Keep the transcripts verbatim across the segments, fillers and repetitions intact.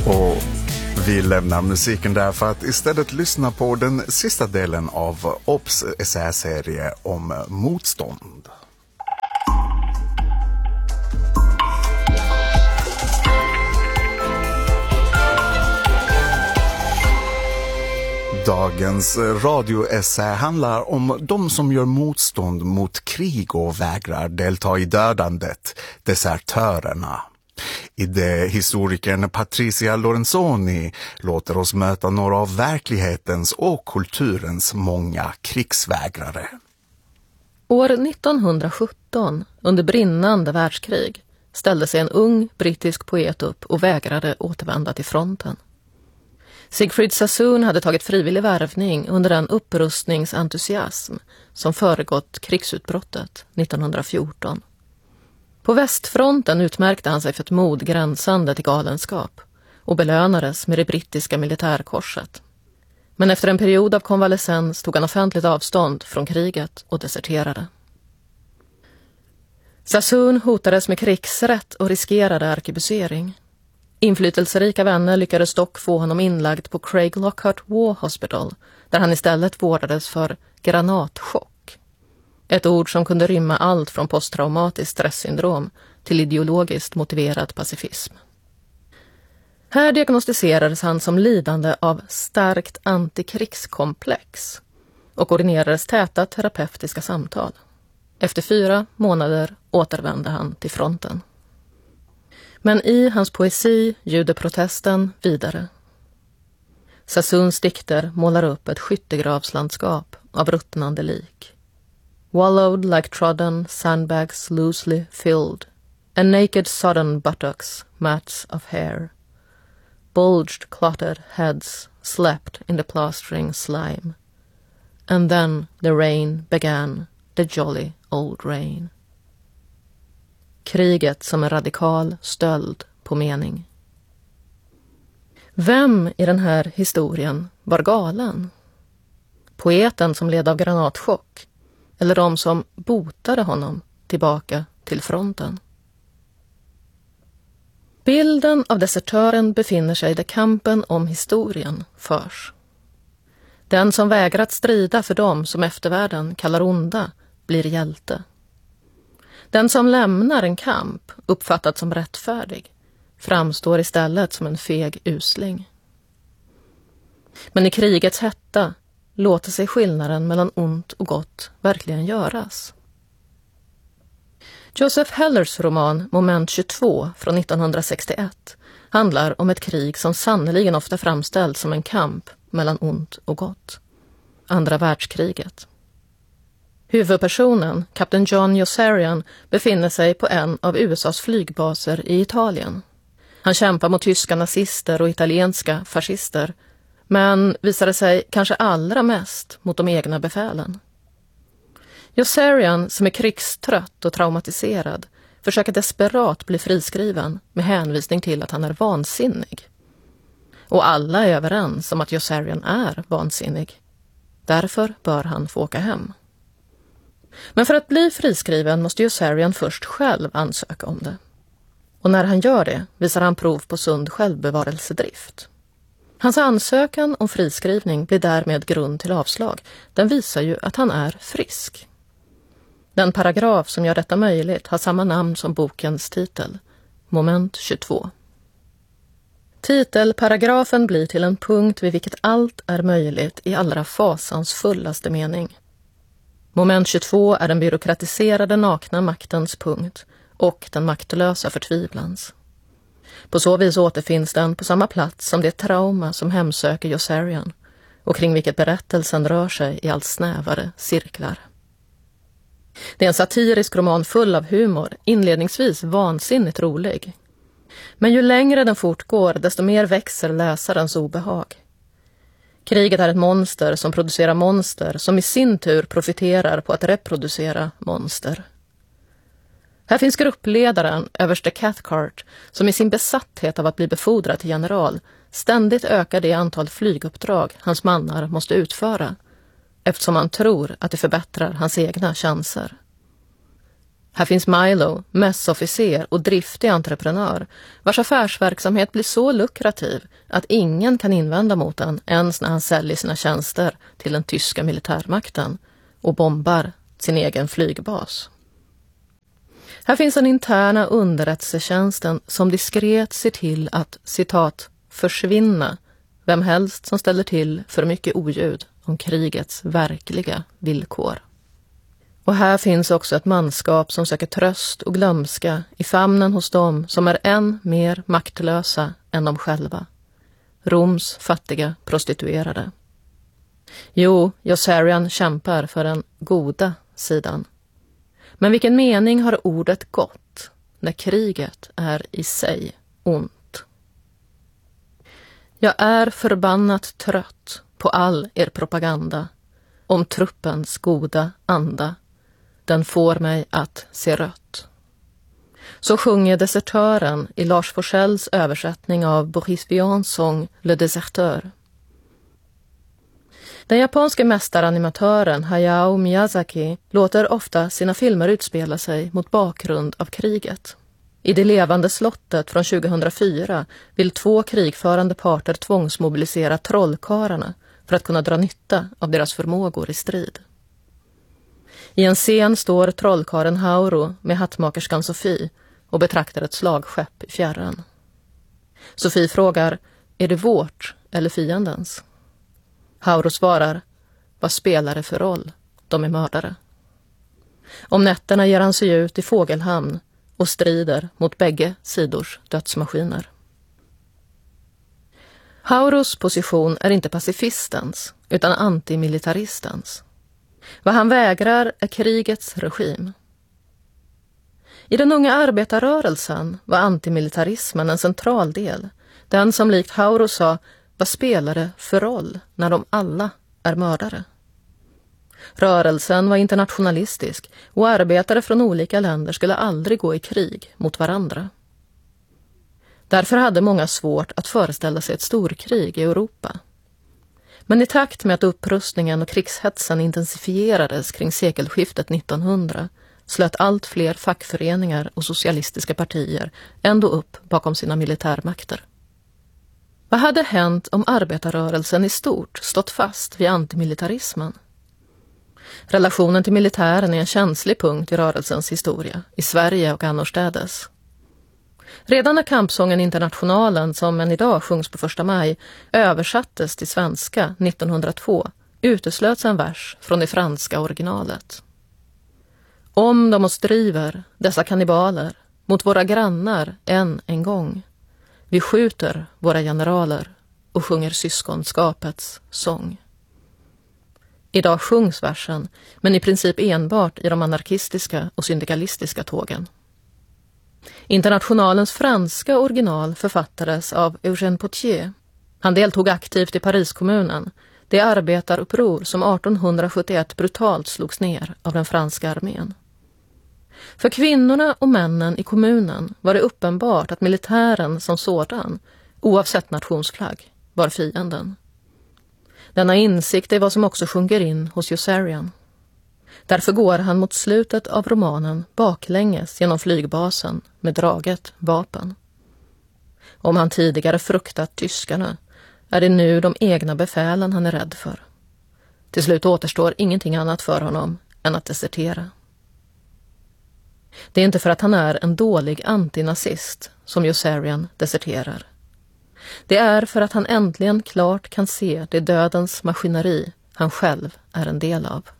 Och vi lämnar musiken där för att istället lyssna på den sista delen av Obs essäserie om motstånd. Dagens radioessä handlar om de som gör motstånd mot krig och vägrar delta i dödandet, desertörerna. Idéhistorikern Patricia Lorenzoni låter oss möta några av verklighetens och kulturens många krigsvägrare. År nittonhundrasjutton, under brinnande världskrig, ställde sig en ung brittisk poet upp och vägrade återvända till fronten. Siegfried Sassoon hade tagit frivillig värvning under den upprustningsentusiasm som föregått krigsutbrottet nittonhundrafjorton. På västfronten utmärkte han sig för ett mod gränsande till galenskap och belönades med det brittiska militärkorset. Men efter en period av konvalescens tog han offentligt avstånd från kriget och deserterade. Sassoon hotades med krigsrätt och riskerade arkebusering. Inflytelserika vänner lyckades dock få honom inlagd på Craig Lockhart War Hospital, där han istället vårdades för granatchock. Ett ord som kunde rymma allt från posttraumatiskt stresssyndrom till ideologiskt motiverad pacifism. Här diagnostiserades han som lidande av starkt antikrigskomplex och ordinerades täta terapeutiska samtal. Efter fyra månader återvände han till fronten. Men i hans poesi ljuder protesten vidare. Sassoons dikter målar upp ett skyttegravslandskap av ruttnande lik. Wallowed like trodden sandbags loosely filled, and naked sodden buttocks, mats of hair. Bulged clotted heads slept in the plastering slime. And then the rain began, the jolly old rain. Kriget som en radikal stöld på mening. Vem i den här historien var galen? Poeten som led av granatchock? Eller de som botade honom tillbaka till fronten? Bilden av desertören befinner sig där kampen om historien förs. Den som vägrat strida för dem som eftervärlden kallar onda blir hjälte. Den som lämnar en kamp, uppfattat som rättfärdig, framstår istället som en feg usling. Men i krigets hetta låter sig skillnaden mellan ont och gott verkligen göras. Joseph Hellers roman Moment tjugotvå från nittonhundrasextioett handlar om ett krig som sannoliken ofta framställs som en kamp mellan ont och gott. Andra världskriget. Huvudpersonen, kapten John Yossarian, befinner sig på en av U S A:s flygbaser i Italien. Han kämpar mot tyska nazister och italienska fascister, men visade sig kanske allra mest mot de egna befälen. Yossarian, som är krigstrött och traumatiserad, försöker desperat bli friskriven med hänvisning till att han är vansinnig. Och alla är överens om att Yossarian är vansinnig. Därför bör han få åka hem. Men för att bli friskriven måste Yossarian först själv ansöka om det. Och när han gör det visar han prov på sund självbevarelsedrift. Hans ansökan om friskrivning blir därmed grund till avslag. Den visar ju att han är frisk. Den paragraf som gör detta möjligt har samma namn som bokens titel, Moment tjugotvå. Titelparagrafen blir till en punkt vid vilket allt är möjligt i allra fasansfullaste mening. Moment tjugotvå är den byråkratiserade nakna maktens punkt och den maktlösa förtvivlans. På så vis återfinns den på samma plats som det trauma som hemsöker Yossarian och kring vilket berättelsen rör sig i allt snävare cirklar. Det är en satirisk roman full av humor, inledningsvis vansinnigt rolig. Men ju längre den fortgår, desto mer växer läsarens obehag. Kriget är ett monster som producerar monster som i sin tur profiterar på att reproducera monster. Här finns gruppledaren, överste Cathcart, som i sin besatthet av att bli befordrad till general ständigt ökar det antal flyguppdrag hans mannar måste utföra, eftersom han tror att det förbättrar hans egna chanser. Här finns Milo, mässofficer och driftig entreprenör, vars affärsverksamhet blir så lukrativ att ingen kan invända mot den ens när han säljer sina tjänster till den tyska militärmakten och bombar sin egen flygbas. Här finns den interna underrättelsetjänsten som diskret ser till att, citat, försvinna vem helst som ställer till för mycket oljud om krigets verkliga villkor. Och här finns också ett manskap som söker tröst och glömska i famnen hos dem som är än mer maktlösa än de själva. Roms fattiga prostituerade. Jo, Yossarian kämpar för den goda sidan. Men vilken mening har ordet gott när kriget är i sig ont? Jag är förbannat trött på all er propaganda om truppens goda anda. Den får mig att se rött. Så sjunger desertören i Lars Forssells översättning av Boris Vians sång Le Déserteur. Den japanske mästaranimatören Hayao Miyazaki låter ofta sina filmer utspela sig mot bakgrund av kriget. I Det levande slottet från tjugohundrafyra vill två krigförande parter tvångsmobilisera trollkarlarna för att kunna dra nytta av deras förmågor i strid. I en scen står trollkaren Hauru med hattmakerskan Sofie och betraktar ett slagskepp i fjärran. Sofie frågar, är det vårt eller fiendens? Hauru svarar, vad spelar det för roll? De är mördare. Om nätterna ger han sig ut i Fågelhamn och strider mot bägge sidors dödsmaskiner. Haurus position är inte pacifistens utan antimilitaristens. Vad han vägrar är krigets regim. I den unga arbetarrörelsen var antimilitarismen en central del. Den som likt Hauru sa, vad spelar det för roll när de alla är mördare? Rörelsen var internationalistisk och arbetare från olika länder skulle aldrig gå i krig mot varandra. Därför hade många svårt att föreställa sig ett storkrig i Europa. Men i takt med att upprustningen och krigshetsen intensifierades kring sekelskiftet nittonhundra slöt allt fler fackföreningar och socialistiska partier ändå upp bakom sina militärmakter. Vad hade hänt om arbetarrörelsen i stort stått fast vid antimilitarismen? Relationen till militären är en känslig punkt i rörelsens historia, i Sverige och annorstädes. Redan när kampsången Internationalen, som än idag sjungs på första maj, översattes till svenska nittonhundratvå uteslöts en vers från det franska originalet. Om de oss driver, dessa kannibaler, mot våra grannar än en gång. Vi skjuter våra generaler och sjunger syskonskapets sång. Idag sjungs versen, men i princip enbart i de anarkistiska och syndikalistiska tågen. Internationalens franska original författades av Eugène Potier. Han deltog aktivt i Pariskommunen, det arbetaruppror som artonhundrasjuttioett brutalt slogs ner av den franska armén. För kvinnorna och männen i kommunen var det uppenbart att militären som sådan, oavsett nationsflagg, var fienden. Denna insikt är vad som också sjunker in hos Yossarian. Därför går han mot slutet av romanen baklänges genom flygbasen med draget vapen. Om han tidigare fruktat tyskarna är det nu de egna befälen han är rädd för. Till slut återstår ingenting annat för honom än att desertera. Det är inte för att han är en dålig antinazist som Yossarian deserterar. Det är för att han äntligen klart kan se det dödens maskineri han själv är en del av.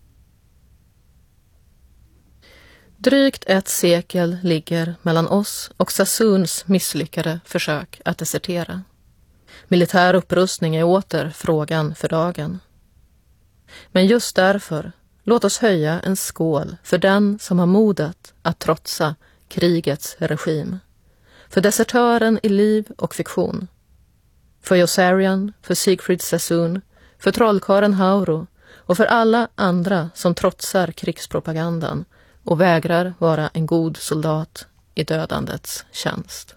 Drygt ett sekel ligger mellan oss och Sassoons misslyckade försök att desertera. Militär upprustning är åter frågan för dagen. Men just därför, låt oss höja en skål för den som har modet att trotsa krigets regim. För desertören i liv och fiktion. För Yossarian, för Siegfried Sassoon, för trollkaren Hauru och för alla andra som trotsar krigspropagandan och vägrar vara en god soldat i dödandets tjänst.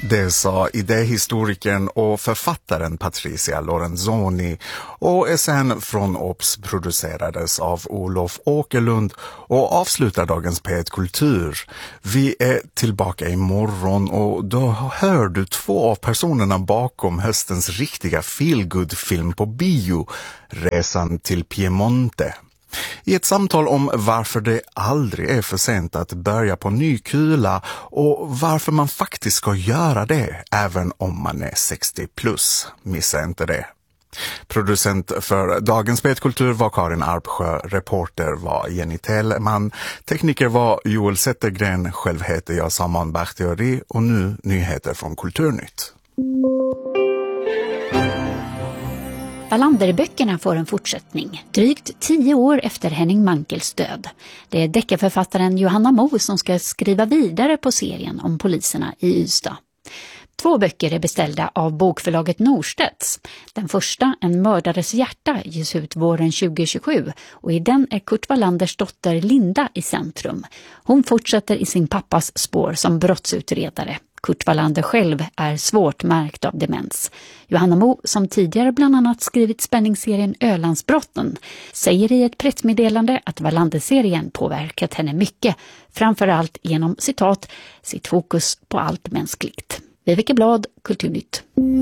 Det sa idéhistorikern och författaren Patricia Lorenzoni, och essän från O B S producerades av Olof Åkerlund och avslutar dagens P ett Kultur. Vi är tillbaka imorgon och då hör du två av personerna bakom höstens riktiga feelgood-film på bio, Resan till Piemonte. I ett samtal om varför det aldrig är för sent att börja på ny kula och varför man faktiskt ska göra det även om man är sextio plus. Missa inte det. Producent för dagens P ett Kultur var Karin Arpsjö, reporter var Jenny Tellman, tekniker var Joel Zettergren, själv heter jag Saman Bakhtiari och nu nyheter från Kulturnytt. Wallander-böckerna får en fortsättning, drygt tio år efter Henning Mankels död. Det är deckarförfattaren Johanna Mo som ska skriva vidare på serien om poliserna i Ystad. Två böcker är beställda av bokförlaget Norstedts. Den första, En mördares hjärta, ges ut våren tjugo tjugosju och i den är Kurt Wallanders dotter Linda i centrum. Hon fortsätter i sin pappas spår som brottsutredare. Kurt Wallander själv är svårt märkt av demens. Johanna Mo, som tidigare bland annat skrivit spänningsserien Ölandsbrotten, säger i ett pressmeddelande att Wallander-serien påverkat henne mycket, framförallt genom, citat, sitt fokus på allt mänskligt. Viveke Blad, Kulturnytt.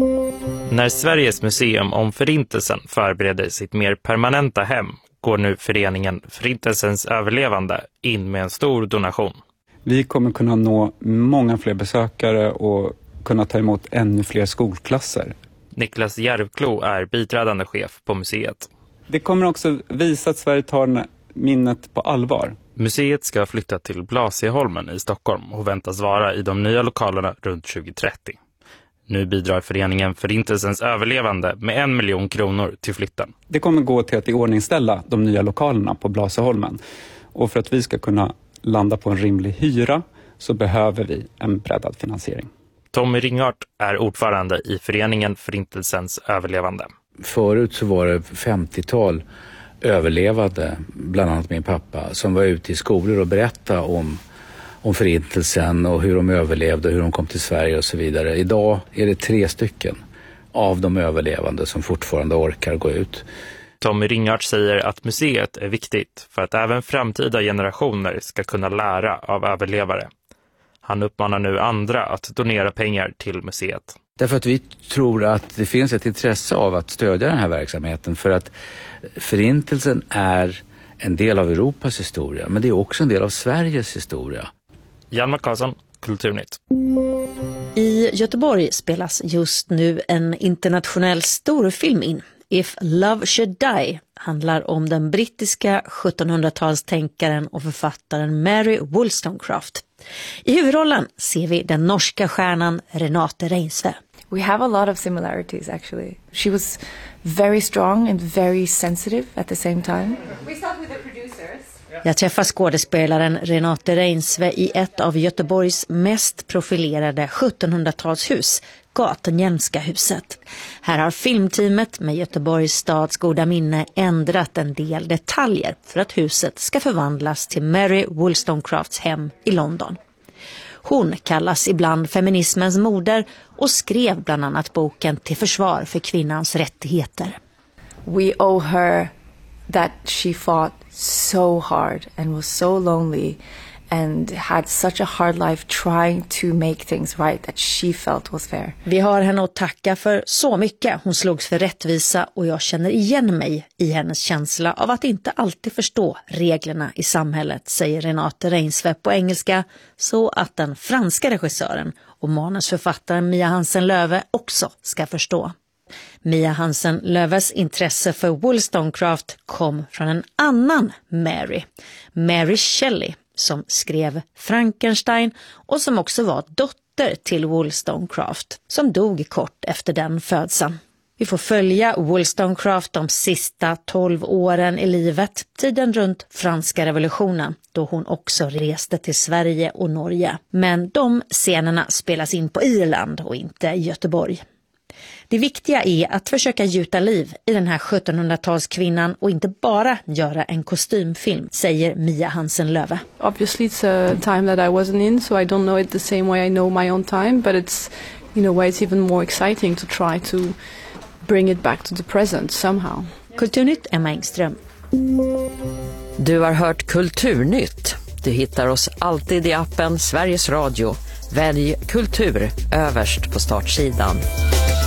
När Sveriges museum om Förintelsen förbereder sitt mer permanenta hem går nu föreningen Förintelsens överlevande in med en stor donation. Vi kommer kunna nå många fler besökare och kunna ta emot ännu fler skolklasser. Niklas Järvklo är biträdande chef på museet. Det kommer också visa att Sverige tar minnet på allvar. Museet ska flytta till Blasieholmen i Stockholm och väntas vara i de nya lokalerna runt tjugo trettio. Nu bidrar föreningen Förintelsens överlevande med en miljon kronor till flytten. Det kommer gå till att iordningställa de nya lokalerna på Blasieholmen. Och för att vi ska kunna landa på en rimlig hyra så behöver vi en breddad finansiering. Tommy Ringart är ordförande i föreningen Förintelsens överlevande. Förut så var det femtiotal överlevande, bland annat min pappa, som var ute i skolor och berättade om, om förintelsen och hur de överlevde och hur de kom till Sverige och så vidare. Idag är det tre stycken av de överlevande som fortfarande orkar gå ut. Tommy Ringart säger att museet är viktigt för att även framtida generationer ska kunna lära av överlevare. Han uppmanar nu andra att donera pengar till museet. Därför att vi tror att det finns ett intresse av att stödja den här verksamheten, för att förintelsen är en del av Europas historia, men det är också en del av Sveriges historia. Jan Karlsson, Kulturnytt. I Göteborg spelas just nu en internationell storfilm in. If Love Should Die handlar om den brittiska sjuttonhundratalstänkaren och författaren Mary Wollstonecraft. I huvudrollen ser vi den norska stjärnan Renate Reinsve. We have a lot of similarities actually. She was very strong and very sensitive at the same time. We start with the producers. Jag träffar skådespelaren Renate Reinsve i ett av Göteborgs mest profilerade sjuttonhundratalshus, Gatenhjelmska huset. Här har filmteamet med Göteborgs stads goda minne ändrat en del detaljer för att huset ska förvandlas till Mary Wollstonecrafts hem i London. Hon kallas ibland feminismens moder och skrev bland annat boken Till försvar för kvinnans rättigheter. We owe her that she fought so hard and was so lonely and had such a hard life trying to make things right that she felt was fair. Vi har henne att tacka för så mycket. Hon slogs för rättvisa och jag känner igen mig i hennes känsla av att inte alltid förstå reglerna i samhället, säger Renate Reinsve på engelska, så att den franska regissören och manusförfattaren Mia Hansen-Löve också ska förstå. Mia Hansen-Löves intresse för Wollstonecraft kom från en annan Mary, Mary Shelley, som skrev Frankenstein och som också var dotter till Wollstonecraft, som dog kort efter den födseln. Vi får följa Wollstonecraft de sista tolv åren i livet, tiden runt franska revolutionen, då hon också reste till Sverige och Norge. Men de scenerna spelas in på Irland och inte i Göteborg. Det viktiga är att försöka gjuta liv i den här sjuttonhundratalskvinnan och inte bara göra en kostymfilm, säger Mia Hansen-Löve. Obviously it's a time that I wasn't in, so I don't know it the same way I know my own time, but it's in a way it's even more exciting to try to bring it back to the present somehow. Kulturnytt, Emma Engström. Du har hört Kulturnytt. Du hittar oss alltid i appen Sveriges Radio. Välj kultur överst på startsidan.